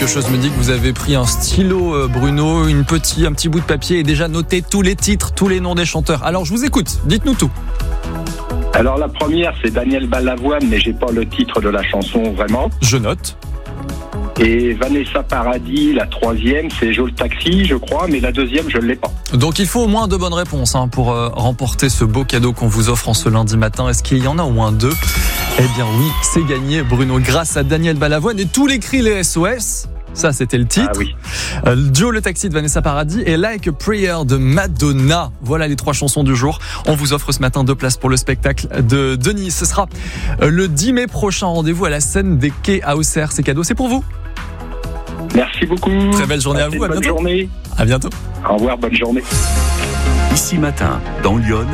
chose me dit que vous avez pris un stylo, Bruno, un petit bout de papier et déjà noté tous les titres, tous les noms des chanteurs. Alors je vous écoute, dites-nous tout. Alors la première, c'est Daniel Balavoine, mais j'ai pas le titre de la chanson vraiment. Je note. Et Vanessa Paradis, la troisième, c'est Joe le Taxi, je crois, mais la deuxième, je ne l'ai pas. Donc il faut au moins 2 bonnes réponses pour remporter ce beau cadeau qu'on vous offre en ce lundi matin. Est-ce qu'il y en a au moins 2 ? Eh bien oui, c'est gagné, Bruno, grâce à Daniel Balavoine et tous les cris les SOS. Ça, c'était le titre. Ah oui. Joe le Taxi de Vanessa Paradis et Like a Prayer de Madonna. Voilà les 3 chansons du jour. On vous offre ce matin 2 places pour le spectacle de Denis. Ce sera le 10 mai prochain. Rendez-vous à la scène des quais à Auxerre. C'est cadeau, c'est pour vous. Merci beaucoup. Très belle journée à vous. À bonne bientôt. Journée. À bientôt. Au revoir, bonne journée. Ici Matin, dans Lyon,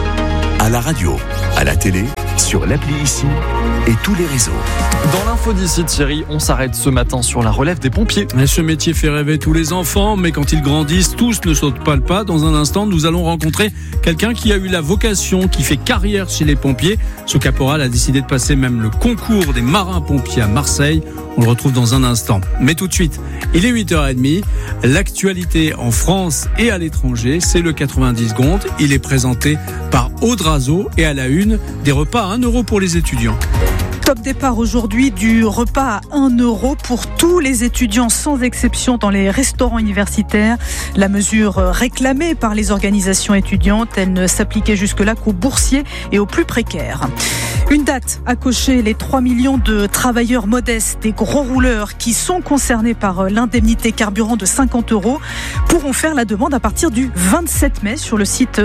à la radio, à la télé, sur l'appli Ici et tous les réseaux. Dans l'info d'ici, Thierry, on s'arrête ce matin sur la relève des pompiers. Ce métier fait rêver tous les enfants, mais quand ils grandissent, tous ne sautent pas le pas. Dans un instant, nous allons rencontrer quelqu'un qui a eu la vocation, qui fait carrière chez les pompiers. Ce caporal a décidé de passer même le concours des marins-pompiers à Marseille. On le retrouve dans un instant. Mais tout de suite, il est 8h30. L'actualité en France et à l'étranger, c'est le 90 secondes. Il est présenté par Aude Razo et à la une, des repas à 1 euro pour les étudiants. Top départ aujourd'hui du repas à 1 euro pour tous les étudiants sans exception dans les restaurants universitaires. La mesure réclamée par les organisations étudiantes, elle ne s'appliquait jusque-là qu'aux boursiers et aux plus précaires. Une date à cocher, les 3 millions de travailleurs modestes, des gros rouleurs qui sont concernés par l'indemnité carburant de 50 euros pourront faire la demande à partir du 27 mai sur le site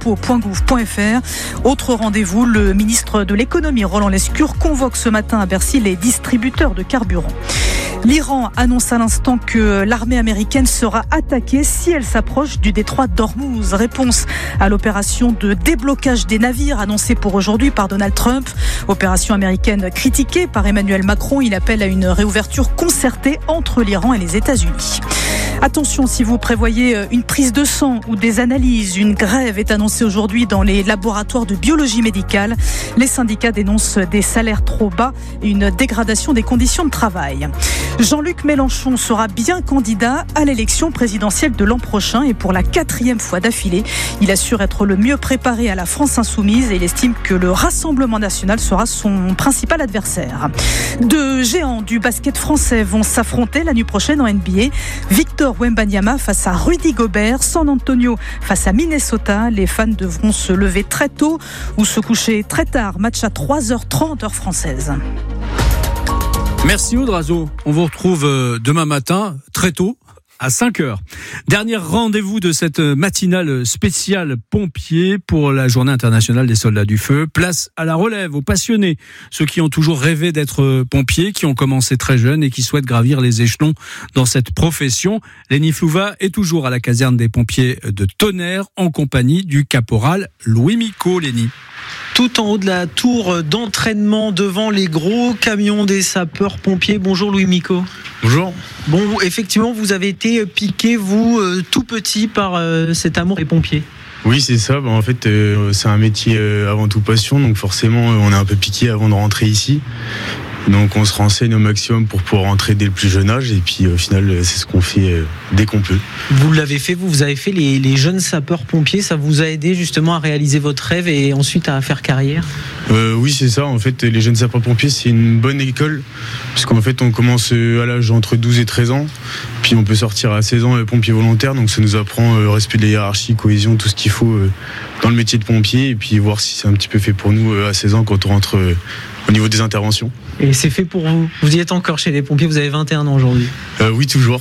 impôts.gouv.fr. Autre rendez-vous, le ministre de l'économie Roland Lescure convoque ce matin à Bercy les distributeurs de carburant. L'Iran annonce à l'instant que l'armée américaine sera attaquée si elle s'approche du détroit d'Ormuz. Réponse à l'opération de déblocage des navires annoncée pour aujourd'hui par Donald Trump. Opération américaine critiquée par Emmanuel Macron. Il appelle à une réouverture concertée entre l'Iran et les États-Unis. Attention, si vous prévoyez une prise de sang ou des analyses, une grève est annoncée aujourd'hui dans les laboratoires de biologie médicale. Les syndicats dénoncent des salaires trop bas et une dégradation des conditions de travail. Jean-Luc Mélenchon sera bien candidat à l'élection présidentielle de l'an prochain et pour la 4e fois d'affilée. Il assure être le mieux préparé à la France insoumise et il estime que le Rassemblement national sera son principal adversaire. 2 géants du basket français vont s'affronter la nuit prochaine en NBA. Victor Wembanyama face à Rudy Gobert, San Antonio face à Minnesota. Les fans devront se lever très tôt ou se coucher très tard. Match à 3h30 heure française. Merci Aude Razo. On vous retrouve demain matin, très tôt, à 5h. Dernier rendez-vous de cette matinale spéciale pompiers pour la Journée internationale des soldats du feu. Place à la relève, aux passionnés, ceux qui ont toujours rêvé d'être pompiers, qui ont commencé très jeunes et qui souhaitent gravir les échelons dans cette profession. Lénie Flouva est toujours à la caserne des pompiers de Tonnerre en compagnie du caporal Louis Micot. Lénie. Tout en haut de la tour d'entraînement devant les gros camions des sapeurs-pompiers. Bonjour Louis Micot. Bonjour. Bon, effectivement, vous avez été piqué, vous, tout petit, par cet amour des pompiers. Oui, c'est ça. En fait, c'est un métier avant tout passion, donc forcément, on est un peu piqué avant de rentrer ici. Donc on se renseigne au maximum pour pouvoir rentrer dès le plus jeune âge et puis au final c'est ce qu'on fait dès qu'on peut. Vous l'avez fait, vous avez fait les jeunes sapeurs-pompiers, ça vous a aidé justement à réaliser votre rêve et ensuite à faire carrière ? Oui, c'est ça. En fait, les jeunes sapeurs-pompiers, c'est une bonne école puisqu'en fait on commence à l'âge entre 12 et 13 ans puis on peut sortir à 16 ans pompier volontaire, donc ça nous apprend respect de la hiérarchie, cohésion, tout ce qu'il faut dans le métier de pompier et puis voir si c'est un petit peu fait pour nous à 16 ans quand on rentre au niveau des interventions. Et c'est fait pour vous. Vous y êtes encore chez les pompiers, vous avez 21 ans aujourd'hui. Oui, toujours.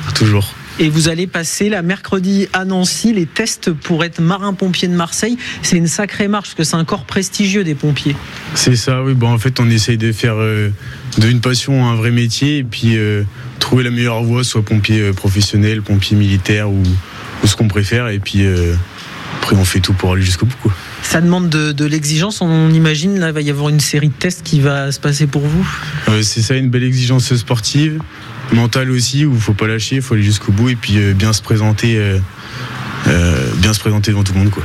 Et vous allez passer la mercredi à Nancy les tests pour être marin-pompier de Marseille. C'est une sacrée marche parce que c'est un corps prestigieux des pompiers. C'est ça, oui. En fait, on essaye de faire d'une passion un vrai métier et puis trouver la meilleure voie, soit pompier professionnel, pompier militaire ou ce qu'on préfère. Et puis après, on fait tout pour aller jusqu'au bout, quoi. Ça demande de l'exigence, on imagine, là il va y avoir une série de tests qui va se passer pour vous. C'est ça, une belle exigence sportive, mentale aussi, où il ne faut pas lâcher, il faut aller jusqu'au bout et puis bien se présenter devant tout le monde, quoi.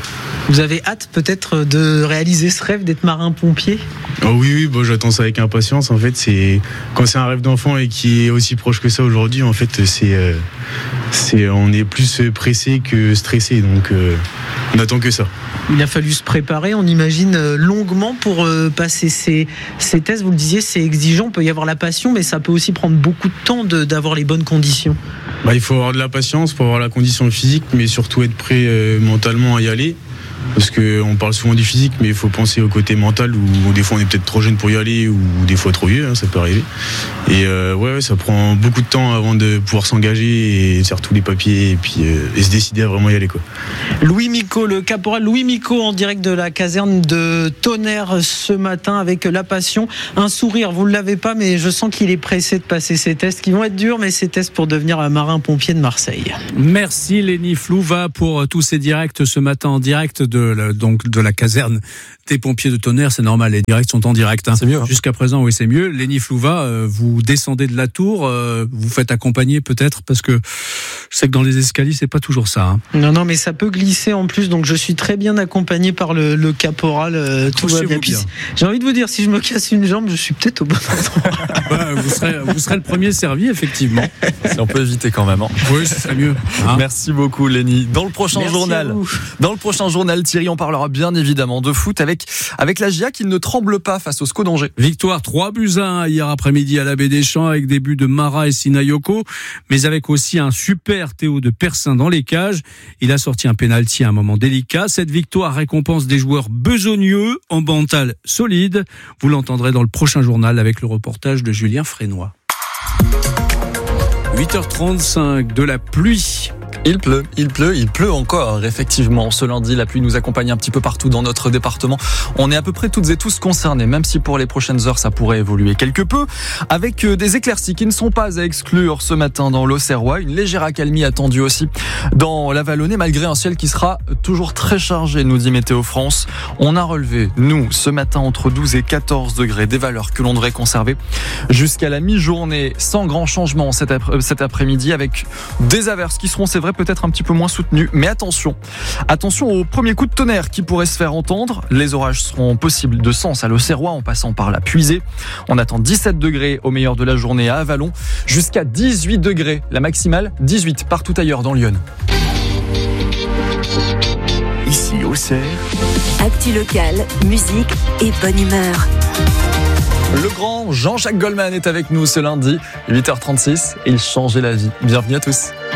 Vous avez hâte peut-être de réaliser ce rêve d'être marin-pompier ? Oh oui, bon, j'attends ça avec impatience. En fait, quand c'est un rêve d'enfant et qui est aussi proche que ça aujourd'hui, en fait, on est plus pressé que stressé, donc on attend que ça. Il a fallu se préparer, on imagine, longuement pour passer ces tests. Vous le disiez, c'est exigeant, il peut y avoir la passion, mais ça peut aussi prendre beaucoup de temps d'avoir les bonnes conditions. Il faut avoir de la patience pour avoir la condition physique, mais surtout être prêt mentalement à y aller. Parce qu'on parle souvent du physique, mais il faut penser au côté mental où des fois on est peut-être trop jeune pour y aller ou des fois trop vieux, ça peut arriver. Et ça prend beaucoup de temps avant de pouvoir s'engager et faire tous les papiers et puis et se décider à vraiment y aller, quoi. Louis Micot, le caporal Louis Micot en direct de la caserne de Tonnerre ce matin avec la passion. Un sourire, vous ne l'avez pas, mais je sens qu'il est pressé de passer ces tests qui vont être durs, mais ces tests pour devenir un marin-pompier de Marseille. Merci Lénie Flouva pour tous ces directs ce matin en direct de la caserne des pompiers de Tonnerre. C'est normal, les directs sont en direct. C'est mieux. Jusqu'à présent, oui, c'est mieux. Lénie Flouva, vous descendez de la tour, vous faites accompagner peut-être, parce que je sais que dans les escaliers, c'est pas toujours ça. Non, mais ça peut glisser en plus, donc je suis très bien accompagné par le caporal. Tout va bien. J'ai envie de vous dire, si je me casse une jambe, je suis peut-être au bon endroit. Vous serez le premier servi, effectivement. Si on peut éviter quand même. Oui, ce serait mieux. Merci beaucoup, Lénie. Dans le prochain journal, Thierry, on parlera bien évidemment de foot avec la GIA qui ne tremble pas face au SCO d'Angers. Victoire 3-1 hier après-midi à la Baie des Champs avec des buts de Mara et Sinayoko, mais avec aussi un super Théo de Persin dans les cages. Il a sorti un pénalty à un moment délicat. Cette victoire récompense des joueurs besogneux en mental solide. Vous l'entendrez dans le prochain journal avec le reportage de Julien Frénois. 8h35, de la pluie. Il pleut encore, effectivement. Ce lundi, la pluie nous accompagne un petit peu partout dans notre département. On est à peu près toutes et tous concernés, même si pour les prochaines heures, ça pourrait évoluer quelque peu. Avec des éclaircies qui ne sont pas à exclure ce matin dans l'Auxerrois. Une légère accalmie attendue aussi dans la Vallonnée, malgré un ciel qui sera toujours très chargé, nous dit Météo France. On a relevé, nous, ce matin, entre 12 et 14 degrés, des valeurs que l'on devrait conserver jusqu'à la mi-journée, sans grand changement cet après-midi, avec des averses qui seront, c'est vrai, peut-être un petit peu moins soutenu, mais attention au premier coup de tonnerre qui pourrait se faire entendre. Les orages seront possibles de Sens à l'Auxerrois en passant par la Puisée. On attend 17 degrés au meilleur de la journée à Avallon, jusqu'à 18 degrés, la maximale 18 partout ailleurs dans l'Yonne. Ici Auxerre, actu locale, musique et bonne humeur. Le grand Jean-Jacques Goldman est avec nous ce lundi, 8h36, et il changeait la vie. Bienvenue à tous.